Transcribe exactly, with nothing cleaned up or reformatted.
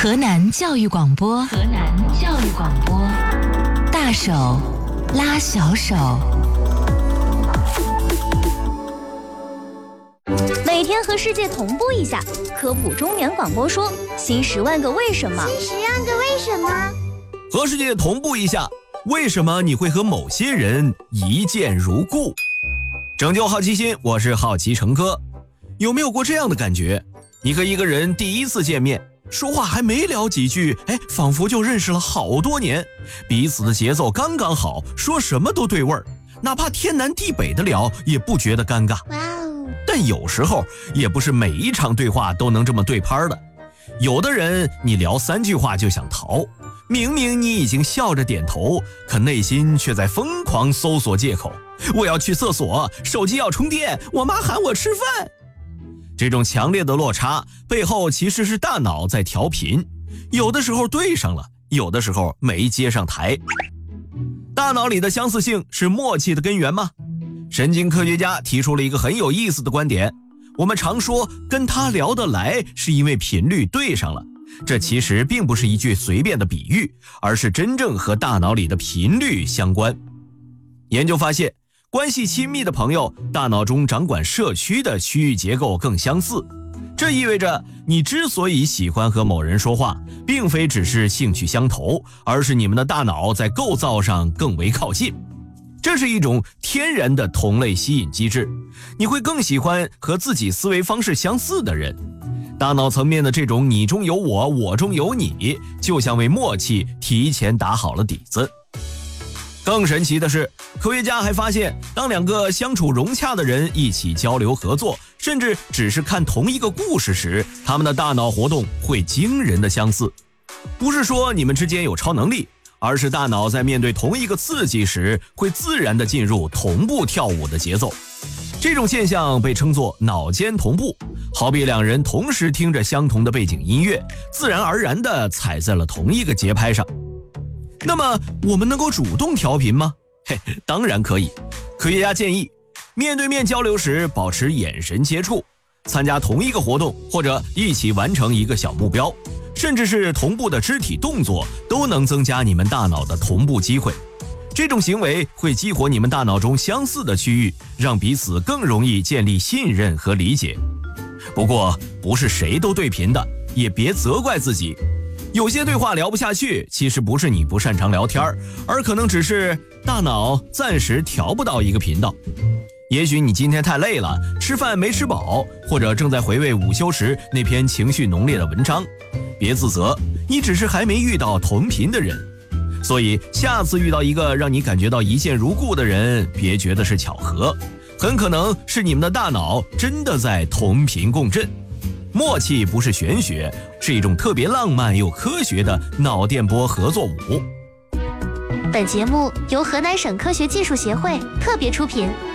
河南教育广播，河南教育广播，大手拉小手。 每天和世界同步一下，科普中原广播说新十万个为什么， 新十万个为什么， 和世界同步一下，为什么你会和某些人一见如故？拯救好奇心，我是好奇成哥。有没有过这样的感觉？你和一个人第一次见面，说话还没聊几句，哎，仿佛就认识了好多年，彼此的节奏刚刚好，说什么都对味儿，哪怕天南地北的聊也不觉得尴尬。 哇哦！ 但有时候也不是每一场对话都能这么对拍的，有的人你聊三句话就想逃，明明你已经笑着点头，可内心却在疯狂搜索借口，我要去厕所，手机要充电，我妈喊我吃饭。这种强烈的落差背后其实是大脑在调频，有的时候对上了，有的时候没接上台。大脑里的相似性是默契的根源吗？神经科学家提出了一个很有意思的观点，我们常说跟他聊得来是因为频率对上了，这其实并不是一句随便的比喻，而是真正和大脑里的频率相关。研究发现，关系亲密的朋友，大脑中掌管社区的区域结构更相似。这意味着你之所以喜欢和某人说话，并非只是兴趣相投，而是你们的大脑在构造上更为靠近。这是一种天然的同类吸引机制，你会更喜欢和自己思维方式相似的人。大脑层面的这种你中有我，我中有你，就像为默契提前打好了底子。更神奇的是，科学家还发现，当两个相处融洽的人一起交流合作，甚至只是看同一个故事时，他们的大脑活动会惊人的相似。不是说你们之间有超能力，而是大脑在面对同一个刺激时，会自然地进入同步跳舞的节奏。这种现象被称作脑间同步，好比两人同时听着相同的背景音乐，自然而然地踩在了同一个节拍上。那么我们能够主动调频吗？嘿，当然可以。科学家建议，面对面交流时保持眼神接触，参加同一个活动，或者一起完成一个小目标，甚至是同步的肢体动作，都能增加你们大脑的同步机会。这种行为会激活你们大脑中相似的区域，让彼此更容易建立信任和理解。不过，不是谁都对频的，也别责怪自己。有些对话聊不下去，其实不是你不擅长聊天，而可能只是大脑暂时调不到一个频道。也许你今天太累了，吃饭没吃饱，或者正在回味午休时那篇情绪浓烈的文章。别自责，你只是还没遇到同频的人。所以下次遇到一个让你感觉到一见如故的人，别觉得是巧合，很可能是你们的大脑真的在同频共振。默契不是玄学，是一种特别浪漫又科学的脑电波合作舞。 本节目由河南省科学技术协会特别出品。